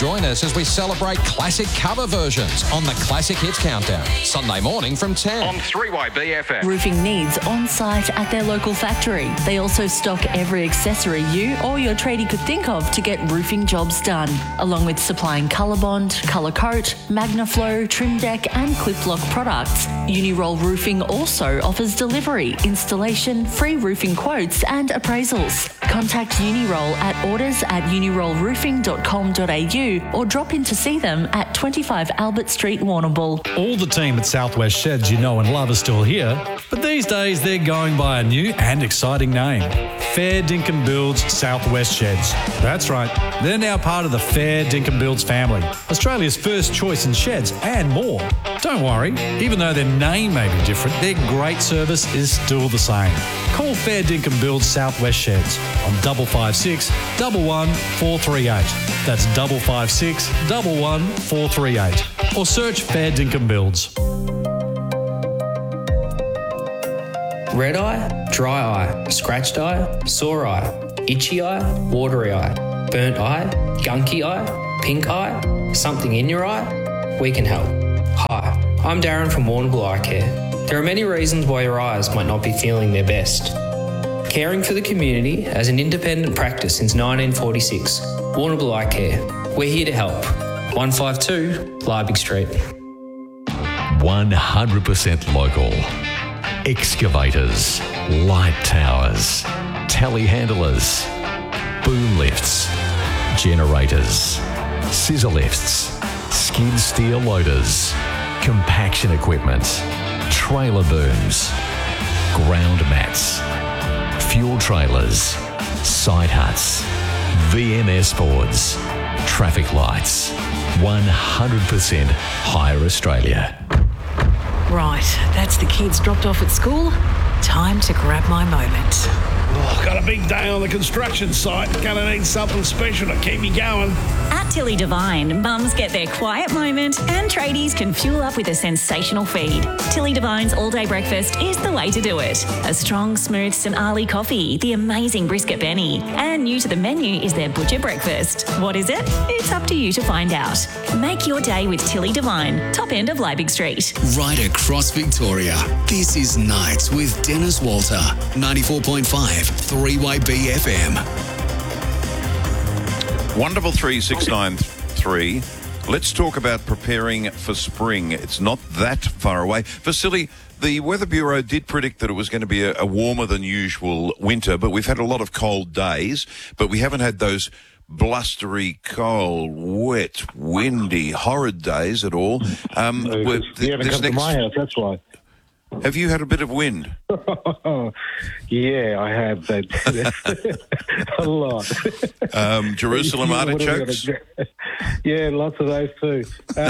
Join us as we celebrate classic cover versions on the Classic Hits Countdown, Sunday morning from 10 on 3YBFM. Roofing needs on site at their local factory. They also stock every accessory you or your tradie could think of to get roofing jobs done, along with supplying Colorbond, Colour Coat, Magnaflow, Trim Deck and Clip Lock products. Uniroll Roofing also offers delivery, installation, free roofing quotes and appraisals. Contact Uniroll at orders@unirollroofing.com.au or drop in to see them at 25 Albert Street, Warrnambool. All the team at Southwest Sheds you know and love are still here, but these days they're going by a new and exciting name. Fair Dinkum Builds Southwest Sheds. That's right, they're now part of the Fair Dinkum Builds family, Australia's first choice in sheds and more. Don't worry, even though their name may be different, their great service is still the same. Call Fair Dinkum Builds Southwest Sheds on 556 11 438. That's 556 11 438. Or search Fair Dinkum Builds. Red eye, dry eye, scratched eye, sore eye, itchy eye, watery eye, burnt eye, gunky eye, pink eye, something in your eye? We can help. Hi, I'm Darren from Warrnambool Eye Care. There are many reasons why your eyes might not be feeling their best. Caring for the community as an independent practice since 1946, Warrnambool Eye Care. We're here to help. 152 Liebig Street. 100% local. Excavators, light towers, telehandlers, boom lifts, generators, scissor lifts, skid steer loaders, compaction equipment, trailer booms, ground mats, fuel trailers, side huts, VMS boards, traffic lights. 100% Hire Australia. Right, that's the kids dropped off at school. Time to grab my moment. Oh, got a big day on the construction site. Gonna need something special to keep me going. At Tilly Devine, mums get their quiet moment and tradies can fuel up with a sensational feed. Tilly Devine's all-day breakfast is the way to do it. A strong, smooth St Ali coffee, the amazing brisket Benny, and new to the menu is their butcher breakfast. What is it? It's up to you to find out. Make your day with Tilly Devine, top end of Liebig Street. Right across Victoria, this is Nights with Dennis Walter, 94.5 3YBFM. Wonderful 3693. Let's talk about preparing for spring. It's not that far away. Vasily, the Weather Bureau did predict that it was going to be a warmer than usual winter, but we've had a lot of cold days, but we haven't had those blustery, cold, wet, windy, horrid days at all. You haven't come to my house, that's why. Have you had a bit of wind? Yeah, I have. A lot. Jerusalem artichokes? Yeah, lots of those too.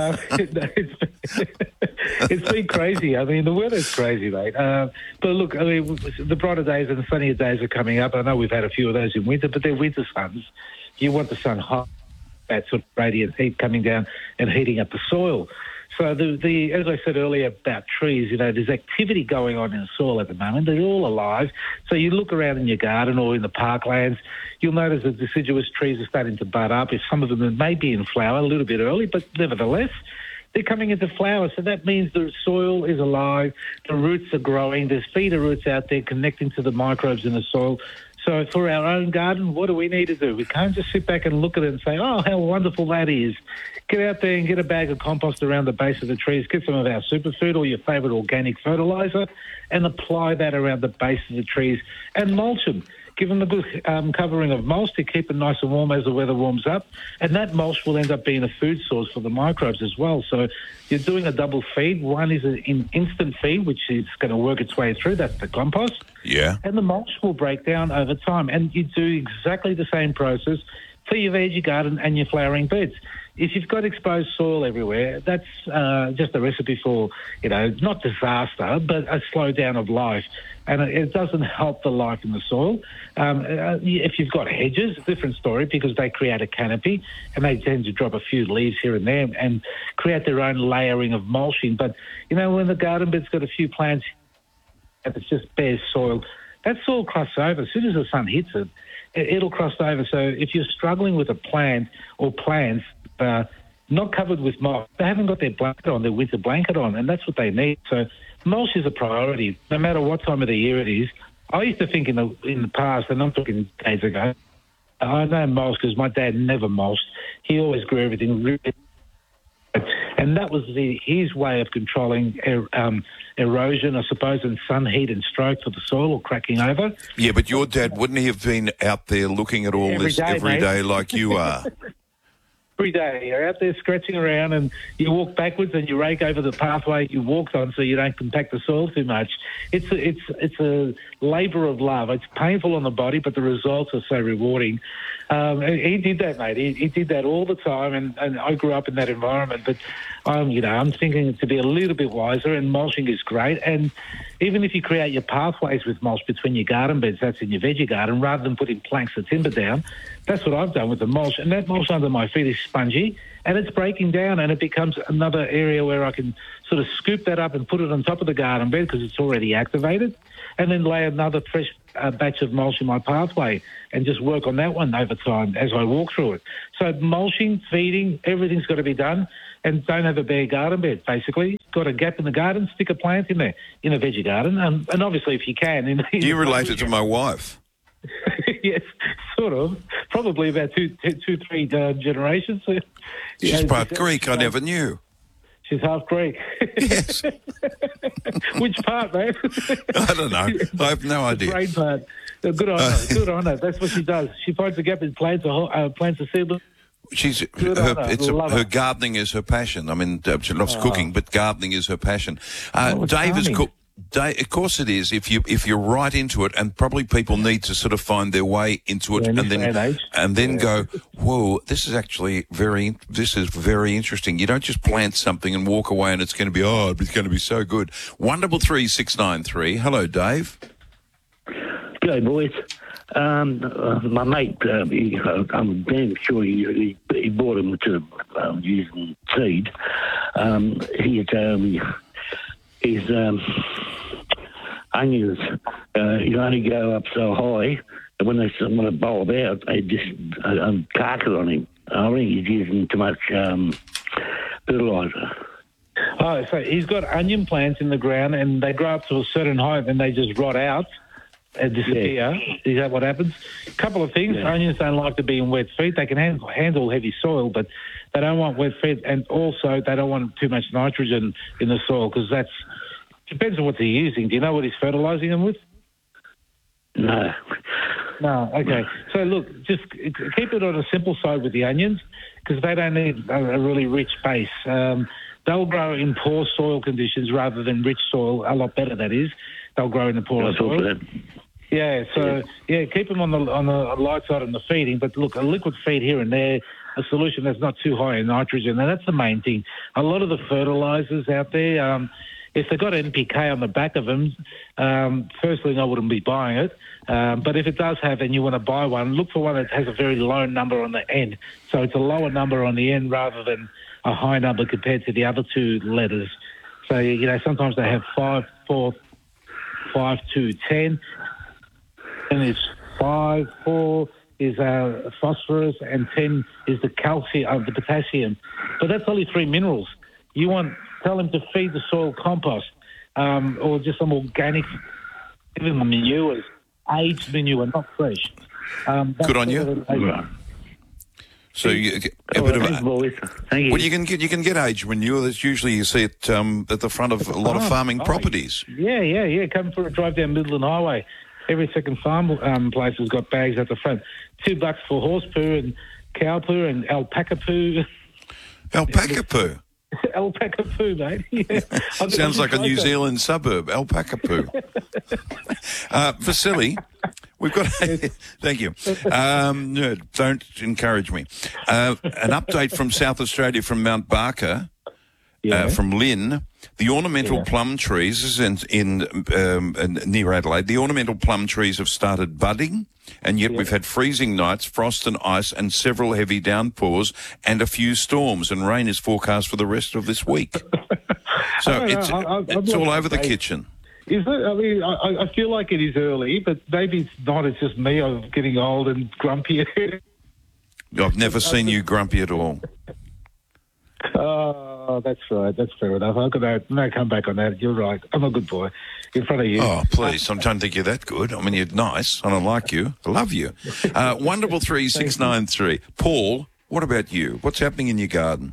It's been crazy. I mean, the weather's crazy, mate. But look, I mean, the brighter days and the sunnier days are coming up. I know we've had a few of those in winter, but they're winter suns. You want the sun hot, that sort of radiant heat coming down and heating up the soil. So the as I said earlier about trees, there's activity going on in the soil at the moment. They're all alive. So you look around in your garden or in the parklands, you'll notice that deciduous trees are starting to bud up. If some of them may be in flower a little bit early, but nevertheless, they're coming into flower. So that means the soil is alive. The roots are growing. There's feeder roots out there connecting to the microbes in the soil. So for our own garden, what do we need to do? We can't just sit back and look at it and say, oh, how wonderful that is. Get out there and get a bag of compost around the base of the trees. Get some of our superfood or your favourite organic fertiliser and apply that around the base of the trees and mulch them. Give them a good covering of mulch to keep it nice and warm as the weather warms up. And that mulch will end up being a food source for the microbes as well. So you're doing a double feed. One is an instant feed, which is going to work its way through. That's the compost. Yeah. And the mulch will break down over time. And you do exactly the same process for your veggie garden and your flowering beds. If you've got exposed soil everywhere, that's just a recipe for, not disaster, but a slowdown of life. And it doesn't help the life in the soil. If you've got hedges, a different story because they create a canopy and they tend to drop a few leaves here and there and create their own layering of mulching. But, when the garden bed's got a few plants and it's just bare soil, that soil crusts over. As soon as the sun hits it, it'll crust over. So if you're struggling with a plant or plants, not covered with mulch. They haven't got their blanket on, their winter blanket on, and that's what they need. So mulch is a priority, no matter what time of the year it is. I used to think in the past, and I'm talking days ago, I know mulch because my dad never mulched. He always grew everything really, and that was his way of controlling erosion, I suppose, and sun heat and stroke for the soil or cracking over. Yeah, but your dad, wouldn't he have been out there looking at all this every day like you are? Every day. You're out there scratching around and you walk backwards and you rake over the pathway you walked on so you don't compact the soil too much. It's a labour of love. It's painful on the body, but the results are so rewarding. He did that, mate. He did that all the time, and I grew up in that environment. But I'm thinking to be a little bit wiser, and mulching is great. And even if you create your pathways with mulch between your garden beds, that's in your veggie garden, rather than putting planks of timber down, that's what I've done with the mulch. And that mulch under my feet is spongy, and it's breaking down, and it becomes another area where I can sort of scoop that up and put it on top of the garden bed because it's already activated, and then lay another fresh batch of mulch in my pathway and just work on that one over time as I walk through it. So mulching, feeding, everything's got to be done, and don't have a bare garden bed, basically. Got a gap in the garden, stick a plant in there, in a veggie garden, and obviously if you can... You related to my wife? Yes, sort of. Probably about two, three generations. She's part Greek, I never knew. She's half Greek. Yes. Which part, mate? I don't know. I have no idea. The brain part. Good on her. Good on her. That's what she does. She finds a gap in plants a seedling. Her gardening is her passion. I mean, she loves cooking, but gardening is her passion. Dave is cooked. Of course it is. If you're right into it, and probably people need to sort of find their way into it, and then go, whoa, this is very interesting. You don't just plant something and walk away, and it's going to be so good. 133 Hello, Dave. G'day, boys. My mate, I'm damn sure he bought him to using seed. His onions, you only go up so high, and when they want to bulb out, they just carcass on him. I think he's using too much fertiliser. Oh, so he's got onion plants in the ground, and they grow up to a certain height, and they just rot out and disappear. Yeah. Is that what happens? A couple of things. Yeah. Onions don't like to be in wet feet. They can handle heavy soil, but they don't want wet feet, and also they don't want too much nitrogen in the soil because depends on what they're using. Do you know what he's fertilising them with? No. No, okay. So, look, just keep it on a simple side with the onions because they don't need a really rich base. They'll grow in poor soil conditions rather than rich soil, a lot better, that is. They'll grow in the poor soil. Yeah, so, keep them on the light side on the feeding. But, look, a liquid feed here and there, a solution that's not too high in nitrogen, and that's the main thing. A lot of the fertilisers out there, if they've got NPK on the back of them, first thing I wouldn't be buying it. But if it does have, and you want to buy one, look for one that has a very low number on the end. So it's a lower number on the end rather than a high number compared to the other two letters. So, sometimes they have 5, 4, 5, 2, 10. And it's 5, 4 is phosphorus, and 10 is the calcium, the potassium. But that's only 3 minerals. Tell them to feed the soil compost or just some organic manures, aged manure, not fresh. Good on you. So you get a bit of Thank you. Well, you can get aged manure. That's usually you see it at the front of a lot of farming properties. Yeah. Come for a drive down Midland Highway. Every second farm place has got bags at the front. $2 for horse poo and cow poo and alpaca poo. Alpaca poo? Alpaca poo, mate. Yeah. Sounds like a New Zealand suburb, alpaca poo. Vasily, we've got... Thank you. No, don't encourage me. An update from South Australia from Mount Barker, from Lynn. The ornamental plum trees, this is in near Adelaide, the ornamental plum trees have started budding, and yet we've had freezing nights, frost and ice, and several heavy downpours, and a few storms, and rain is forecast for the rest of this week. So it's all over the kitchen. Is it? I mean, I feel like it is early, but maybe it's not. It's just me. I'm getting old and grumpy. I've never seen you grumpy at all. Oh, that's right. That's fair enough. I've got no comeback on that. You're right. I'm a good boy in front of you. Oh, please. I don't think you're that good. I mean, you're nice. I don't like you. I love you. 133 Paul, what about you? What's happening in your garden?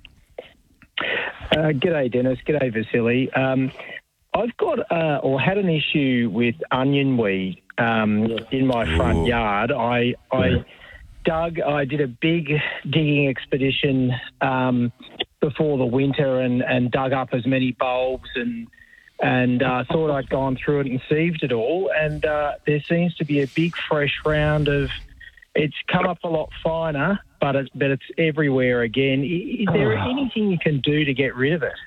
G'day, Dennis. G'day, Vasily. I've got or had an issue with onion weed in my front yard. I did a big digging expedition before the winter and dug up as many bulbs and thought I'd gone through it and sieved it all. And there seems to be a big fresh round of. It's come up a lot finer, but it's everywhere again. Is there anything you can do to get rid of it?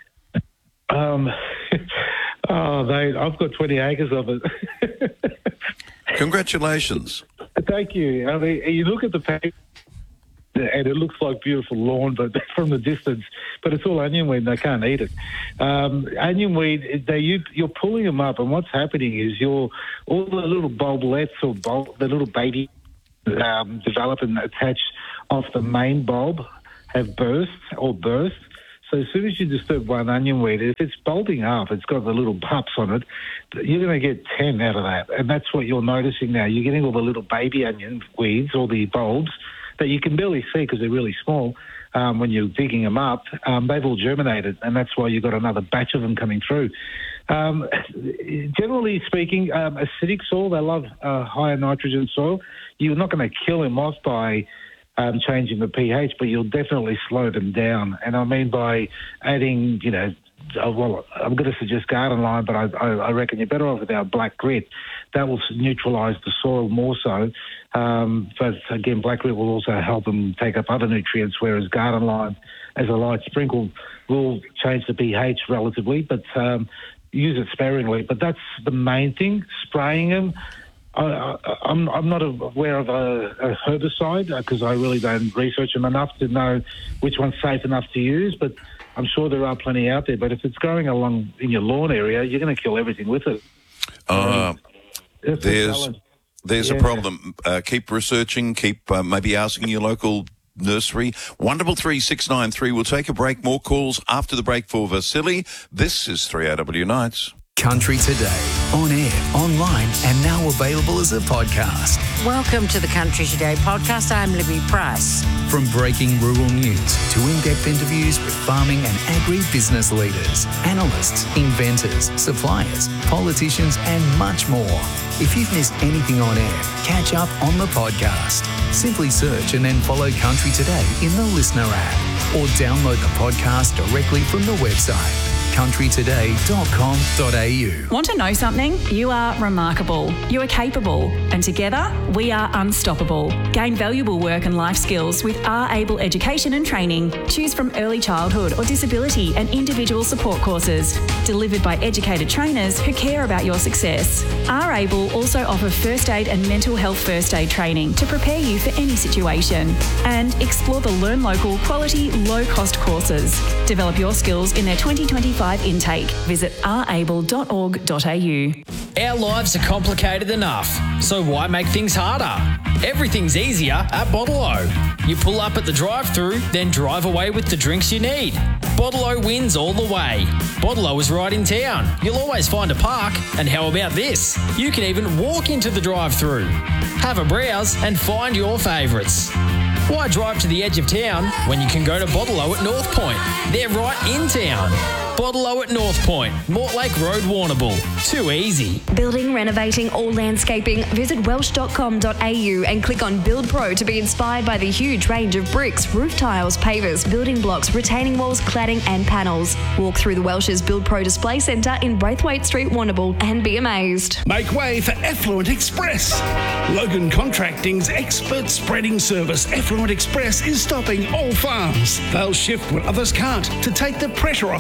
I've got 20 acres of it. Congratulations. Thank you. I mean, you look at the page and it looks like beautiful lawn, but from the distance, but it's all onion weed and they can't eat it. Onion weed, you're pulling them up, and what's happening is all the little bulblets or the little baby develop and attach off the main bulb have burst. So as soon as you disturb one onion weed, if it's bulbing up, it's got the little pups on it, you're going to get 10 out of that. And that's what you're noticing now. You're getting all the little baby onion weeds, all the bulbs, that you can barely see because they're really small when you're digging them up. They've all germinated, and that's why you've got another batch of them coming through. Generally speaking, acidic soil, they love higher nitrogen soil. You're not going to kill them off by changing the pH, but you'll definitely slow them down. And I mean by adding, I'm going to suggest garden lime, but I reckon you're better off with our black grit. That will neutralise the soil more so. But again, black grit will also help them take up other nutrients, whereas garden lime, as a light sprinkle, will change the pH relatively, but use it sparingly. But that's the main thing, spraying them. I'm not aware of a herbicide because I really don't research them enough to know which one's safe enough to use, but I'm sure there are plenty out there. But if it's growing along in your lawn area, you're going to kill everything with it. There's a problem. Keep researching, keep maybe asking your local nursery. 133 We'll take a break. More calls after the break for Vasily. This is 3AW Nights. Country Today, on air, online, and now available as a podcast. Welcome to the Country Today podcast. I'm Libby Price. From breaking rural news to in-depth interviews with farming and agri-business leaders, analysts, inventors, suppliers, politicians, and much more. If you've missed anything on air, catch up on the podcast. Simply search and then follow Country Today in the Listener app or download the podcast directly from the website. countrytoday.com.au. Want to know something? You are remarkable. You are capable. And together, we are unstoppable. Gain valuable work and life skills with R-Able Education and Training. Choose from early childhood or disability and individual support courses. Delivered by educated trainers who care about your success. R-Able also offer first aid and mental health first aid training to prepare you for any situation. And explore the Learn Local quality, low-cost courses. Develop your skills in their 2025 intake. Visit rable.org.au. Our lives are complicated enough, so why make things harder? Everything's easier at Bottle-O. You pull up at the drive-thru, then drive away with the drinks you need. Bottle-O wins all the way. Bottle-O is right in town. You'll always find a park. And how about this? You can even walk into the drive-thru. Have a browse and find your favourites. Why drive to the edge of town when you can go to Bottle-O at North Point? They're right in town. Bottle-O at North Point, Mortlake Road, Warrnambool. Too easy. Building, renovating or landscaping? Visit welsh.com.au and click on Build Pro to be inspired by the huge range of bricks, roof tiles, pavers, building blocks, retaining walls, cladding and panels. Walk through the Welsh's Build Pro Display Centre in Braithwaite Street, Warrnambool and be amazed. Make way for Effluent Express. Logan Contracting's expert spreading service, Effluent Express, is stopping all farms. They'll shift what others can't to take the pressure off your effluent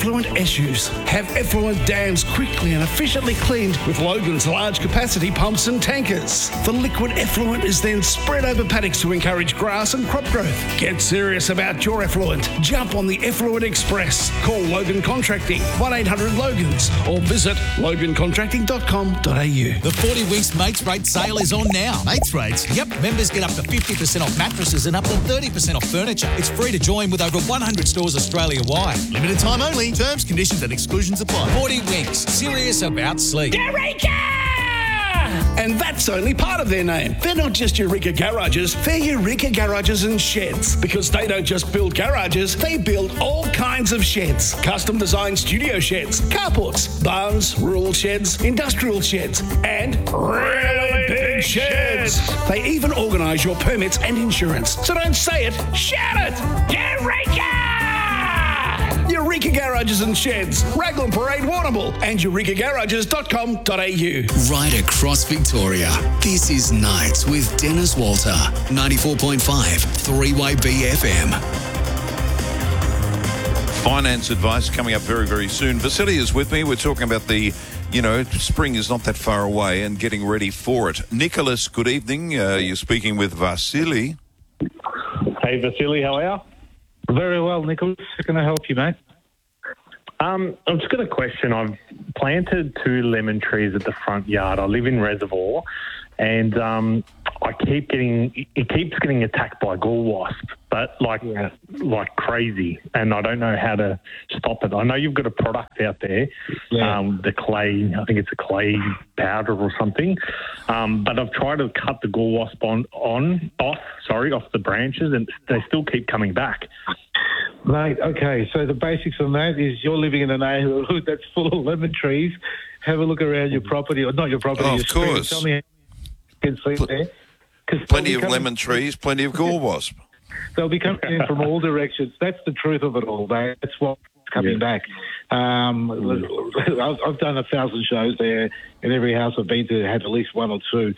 effluent issues. Have effluent dams quickly and efficiently cleaned with Logan's large capacity pumps and tankers. The liquid effluent is then spread over paddocks to encourage grass and crop growth. Get serious about your effluent. Jump on the Effluent Express. Call Logan Contracting 1-800-LOGANS or visit logancontracting.com.au. The 40 Winks Mates Rate sale is on now. Mates Rates? Yep, members get up to 50% off mattresses and up to 30% off furniture. It's free to join with over 100 stores Australia-wide. Limited time only. Terms, conditions and exclusions apply. 40 Winks. Serious about sleep. Eureka! And that's only part of their name. They're not just Eureka Garages, they're Eureka Garages and Sheds. Because they don't just build garages, they build all kinds of sheds. Custom designed studio sheds, carports, barns, rural sheds, industrial sheds, and really big sheds. They even organise your permits and insurance. So don't say it, shout it! Eureka! Eureka Garages and Sheds, Raglan Parade, Warrnambool, and eurekagarages.com.au. Right across Victoria, this is Nights with Dennis Walter, 94.5 3way BFM. Finance advice coming up very, very soon. Vasily is with me. We're talking about the, spring is not that far away and getting ready for it. Nicholas, good evening. You're speaking with Vasily. Hey, Vasily, how are you? Very well, Nicholas. How can I help you, mate? I've just got a question. I've planted 2 lemon trees at the front yard. I live in Reservoir, and it keeps getting attacked by gall wasp, but like crazy, and I don't know how to stop it. I know you've got a product out there, the clay. I think it's a clay powder or something. But I've tried to cut the gall wasp off the branches, and they still keep coming back. Mate, okay, so the basics on that is you're living in a neighbourhood that's full of lemon trees. Have a look around your property, or not your property, your street. Of course. Tell me how you can see there. Plenty of lemon trees, plenty of gall wasp. They'll be coming in from all directions. That's the truth of it all, mate. That's what's coming back. I've done 1,000 shows there, and every house I've been to had at least 1 or 2.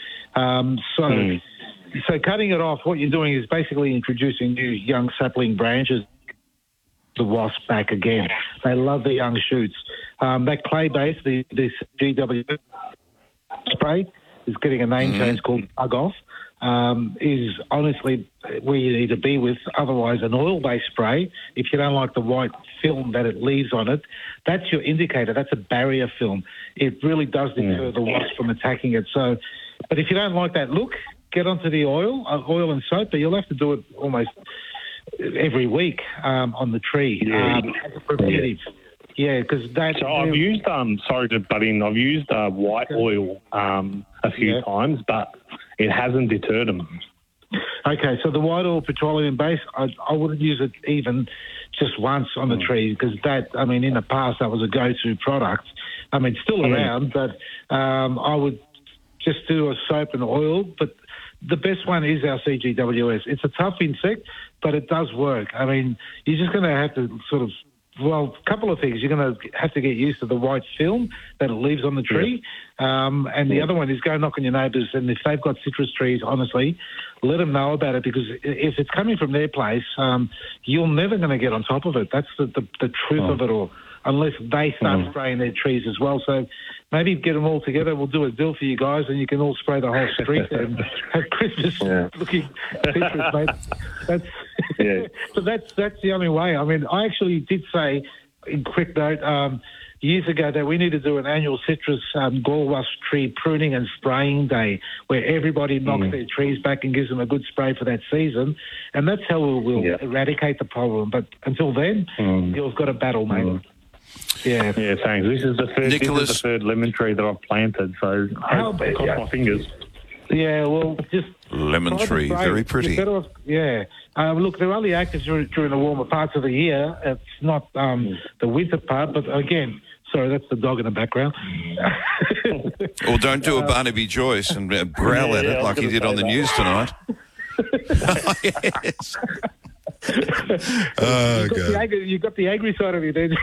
So cutting it off, what you're doing is basically introducing new young sapling branches. The wasp back again. They love the young shoots. That clay base, this GW spray, is getting a name change called Bug Off. Is honestly where you need to be with. Otherwise, an oil-based spray, if you don't like the white film that it leaves on it, that's your indicator. That's a barrier film. It really does deter the wasp from attacking it. So, but if you don't like that look, get onto the oil and soap, but you'll have to do it almost every week on the tree as a preventative. Yeah, because that. So I've used sorry to butt in. I've used white oil a few times, but it hasn't deterred them. Okay, so the white oil petroleum base, I wouldn't use it even just once on the tree, because that, I mean, in the past that was a go-to product. I mean, it's still around, but I would just do a soap and oil. But the best one is our CGWS. It's a tough insect, but it does work. I mean, you're just going to have to sort of, well, a couple of things. You're going to have to get used to the white film that it leaves on the tree. And the other one is go knock on your neighbours, and if they've got citrus trees, honestly, let them know about it, because if it's coming from their place, you're never going to get on top of it. That's the truth of it all, unless they start spraying their trees as well. So maybe get them all together. We'll do a deal for you guys, and you can all spray the whole street and have Christmas-looking citrus, mate. But that's the only way. I mean, I actually did say, in quick note, years ago that we need to do an annual citrus gall wasp tree pruning and spraying day, where everybody knocks their trees back and gives them a good spray for that season, and that's how we'll eradicate the problem. But until then, you've got to battle, mate. Yeah, thanks. This is the third lemon tree that I've planted, so I cross my fingers. Yeah, well, just lemon tree, very pretty. Look, they're only active during the warmer parts of the year. It's not the winter part, but again, sorry, that's the dog in the background. Or don't do a Barnaby Joyce and growl at it like he did on the news tonight. Yes. You got the angry side of you then.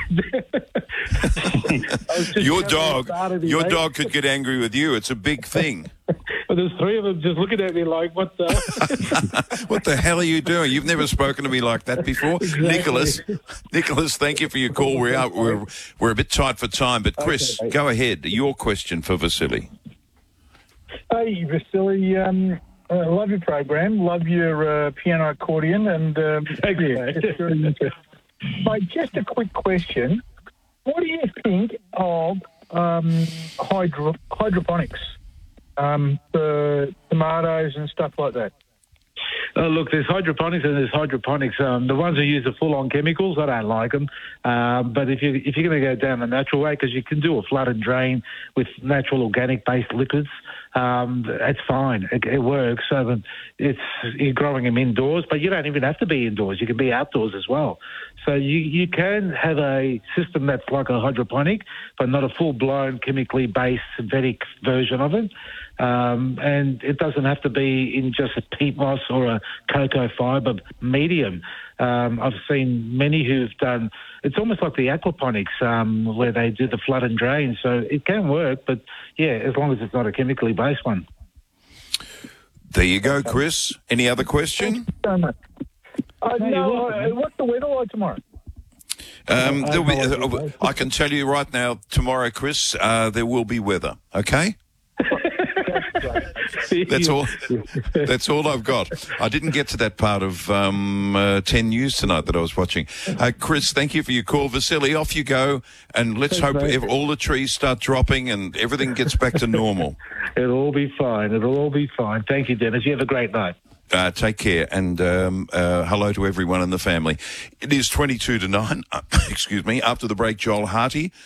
Your dog could get angry with you. It's a big thing. Well, there's three of them just looking at me like, what the... What the hell are you doing? You've never spoken to me like that before. Exactly. Nicholas, thank you for your call. We're a bit tight for time, but Chris, go ahead. Your question for Vasily. Hey, Vasily, I love your program, love your piano accordion, and it's very interesting. Mate, just a quick question. What do you think of hydroponics for tomatoes and stuff like that? Look, there's hydroponics and there's hydroponics. The ones who use the full-on chemicals, I don't like them. But if you're going to go down the natural way, because you can do a flood and drain with natural organic-based liquids, it's fine. It works. So you're growing them indoors, but you don't even have to be indoors. You can be outdoors as well. So you can have a system that's like a hydroponic, but not a full-blown chemically-based synthetic version of it. And it doesn't have to be in just a peat moss or a cocoa fibre medium. I've seen many who've done, it's almost like the aquaponics where they do the flood and drain. So it can work, but yeah, as long as it's not a chemically based one. There you go, Chris. Any other question? So much. What's the weather like tomorrow? I can tell you right now, tomorrow, Chris, there will be weather, okay? That's all. That's all I've got. I didn't get to that part of 10 News tonight that I was watching. Chris, thank you for your call. Vasily, off you go, and let's hope all the trees start dropping and everything gets back to normal. It'll all be fine. It'll all be fine. Thank you, Dennis. You have a great night. Take care, and hello to everyone in the family. It is 22 to 9. Excuse me. After the break, Joel Harty